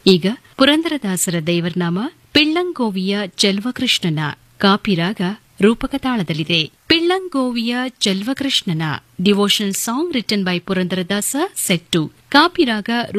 ಈಗ ಪುರಂದರದಾಸರ ದೇವರನಾಮ ಪಿಳ್ಳಂಗೋವಿಯ ಚೆಲ್ವಕೃಷ್ಣನ ಕಾಪಿರಾಗ ರೂಪಕ ತಾಳದಲ್ಲಿದೆ. ಪಿಳ್ಳಂಗೋವಿಯ ಚೆಲ್ವಕೃಷ್ಣನ devotional song written by Purandaradasa set to Kapi raga